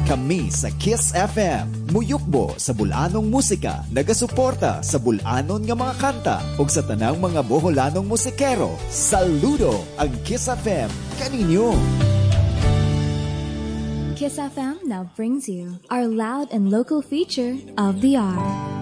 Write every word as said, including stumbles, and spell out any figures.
Kami sa Kiss F M, muyukbo sa bulanong musika, nagasuporta sa bulanon nga mga kanta ug sa tanang mga Boholanong musikero. Saludo ang Kiss F M kaninyo. Kiss F M now brings you our loud and local feature of the hour.